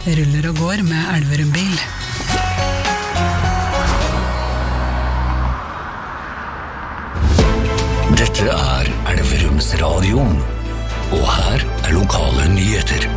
ruller og går med Elverum bil. Dette Elverums Radio, og her lokale nyheter.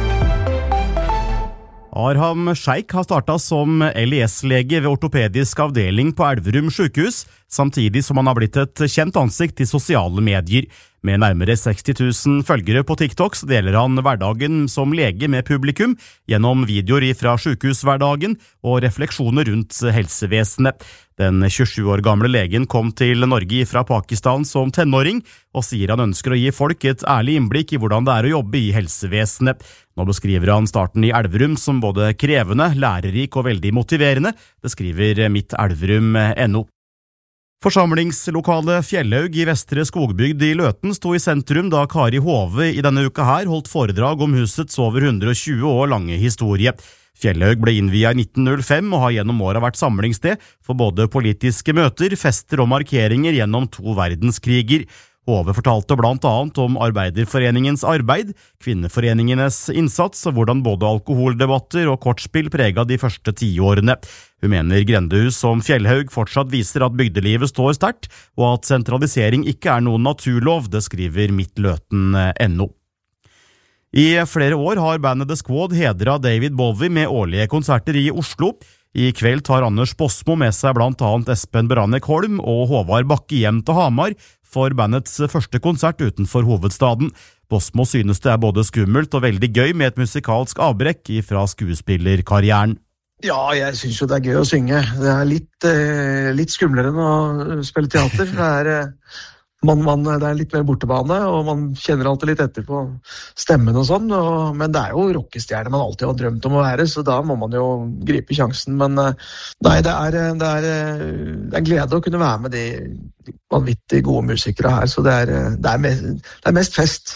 Arham Sheikh har startet som LES-lege ved ortopedisk avdeling på Elverum sykehus, samtidig som han har blitt et kjent ansikt i sosiale medier. Med nærmere 60 000 følgere på TikTok så deler han hverdagen som lege med publikum gjennom videoer fra sykehushverdagen og refleksjoner rundt helsevesenet. Den 27 år gamle legen kom til Norge fra Pakistan som tenåring og sier han ønsker å gi folk et ærlig innblikk i hvordan det å jobbe i helsevesenet. Nå beskriver han starten i Elverum som både krevende, lærerik og veldig motiverende, beskriver mittelverum.no. Forsamlingslokalet Fjellhaug i Vestre Skogbygd i Løten sto i sentrum da Kari Hove i denne uka her holdt foredrag om husets over 120 år lange historie. Fjellhaug ble innviet i 1905 og har gjennom året vært samlingssted for både politiske møter, fester og markeringer gjennom 2 verdenskriger. Hove fortalte blant annet om Arbeiderforeningens arbeid, kvinneforeningenes innsats og hvordan både alkoholdebatter og kortspill preget de første 10 årene. Hun mener grendehus som Fjellhaug fortsatt viser at bygdelivet står sterkt, og at sentralisering ikke noen naturlov, det skriver mittløten.no. I flere år har bandet The Squad hedret David Bowie med årlige konserter i Oslo. I kveld tar Anders Bosmo med seg blant annet Espen Branek Holm og Håvard Bakke hjem til Hamar for bandets første konsert utenfor hovedstaden. Bosmo synes det både skummelt og veldig gøy med et musikalsk avbrekk fra skuespillerkarrieren. Ja, jeg synes jo det gøy å synge. Det litt skumlere enn å spille teater. Det litt mer bortebane, og man kjenner alltid litt etter på stemmen og sånn, men det jo rockestjerne man alltid har drømt om å være, så da må man jo gripe sjansen, men nei, det en glede å kunne være med de vanvittig gode musikere her, så det mest fest.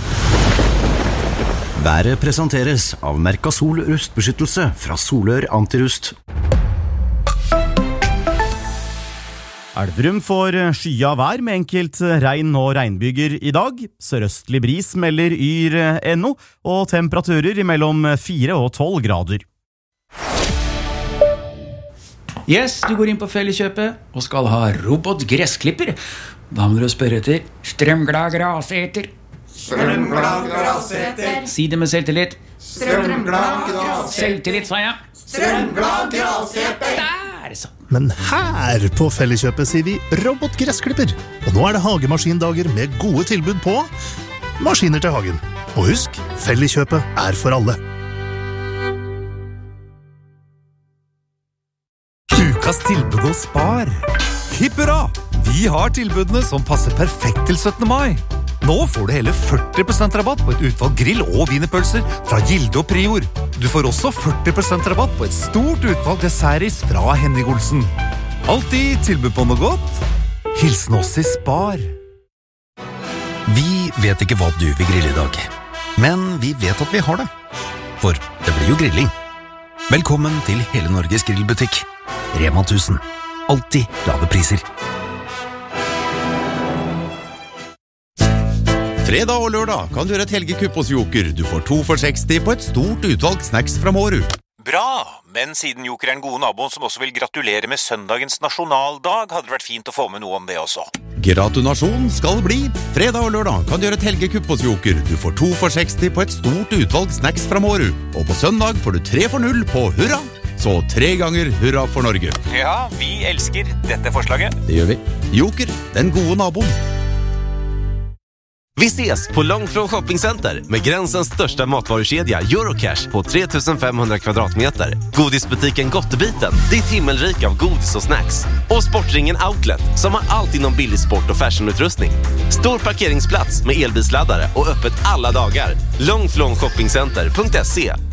Været presenteres av Mercasol rustbeskyttelse fra Solør Antirust. Elverum får skya vær med enkelt regn og regnbyger i dag. Sørøstlig bris melder yr.no, og temperaturer mellom 4 og 12 grader. Yes, du går inn på Felleskjøpet og skal ha robotgressklipper. Da må du spørre etter strømglad graseter. Strømglad graseter. Si det med selvtillit. Strømglad graseter. Selvtillit, sa jeg. Strømglad graseter. Der, så. Men her på Felleskjøpet sier vi robotgressklipper. Og nå det hagemaskindager med gode tilbud på maskiner til hagen. Og husk, Felleskjøpet for alle. Ukas tilbud hos Spar. Hipp hurra! Vi har tilbudene som passer perfekt til 17. mai. Nå får du hele 40% rabatt på et utvalg grill- og wienerpølser fra Gilde og Prior. Du får også 40% rabatt på et stort utvalg dessertis fra Henning Olsen. Alltid tilbud på noe godt. Hilsen oss i Spar. Vi vet ikke hva du vil grille i dag, men vi vet at vi har det. For det blir jo grilling. Velkommen til Hele Norges grillbutikk. Rema 1000. Alltid lave priser. Fredag og lørdag kan du gjøre et helgekupp hos Joker. Du får 2 for 60 på et stort utvalg snacks fra Mårud. Bra, men siden Joker en god nabo som også vil gratulere med søndagens nasjonaldag, hadde det vært fint å få med noe om det også. Gratulasjon skal bli. Fredag og lørdag kan du gjøre et helgekupp hos Joker. Du får 2 for 60 på et stort utvalg snacks fra Mårud. Og på søndag får du 3 for 0 på hurra. Så 3 ganger hurra for Norge. Ja, vi elsker dette forslaget. Det gjør vi. Joker, den gode naboen. Vi ses på Långflon Shoppingcenter med gränsens största matvarukedja Eurocash på 3500 kvadratmeter. Godisbutiken Gottebiten, ditt himmelrik av godis och snacks. Och Sportringen Outlet som har allt inom billig sport- och fashionutrustning. Stor parkeringsplats med elbilsladdare och öppet alla dagar. Långflonshoppingcenter.se